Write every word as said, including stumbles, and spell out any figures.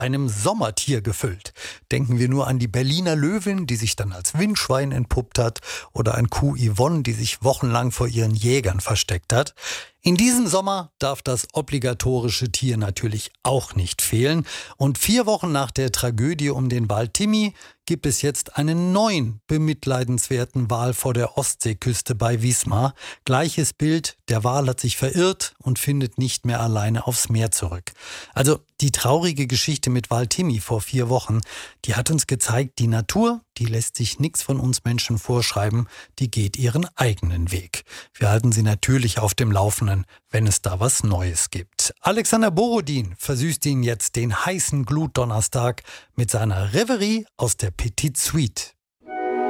einem Sommertier gefüllt. Denken wir nur an die Berliner Löwin, die sich dann als Windschwein entpuppt hat, oder an Kuh Yvonne, die sich wochenlang vor ihren Jägern versteckt hat. In diesem Sommer darf das obligatorische Tier natürlich auch nicht fehlen. Und vier Wochen nach der Tragödie um den Wal Timmy gibt es jetzt einen neuen bemitleidenswerten Wal vor der Ostseeküste bei Wismar. Gleiches Bild, der Wal hat sich verirrt und findet nicht mehr alleine aufs Meer zurück. Also die traurige Geschichte mit Wal Timmy vor vier Wochen, die hat uns gezeigt, die Natur, die lässt sich nichts von uns Menschen vorschreiben, die geht ihren eigenen Weg. Wir halten sie natürlich auf dem Laufenden, wenn es da was Neues gibt. Alexander Borodin versüßt Ihnen jetzt den heißen Glutdonnerstag mit seiner Reverie aus der Petite Suite.